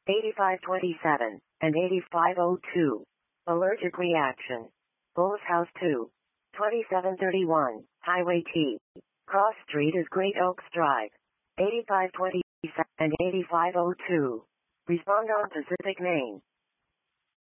8527, and 8502. Allergic reaction. Bulls House 2. 2731, Highway T. Cross Street is Great Oaks Drive. 8527 and 8502. Respond on Pacific Maine.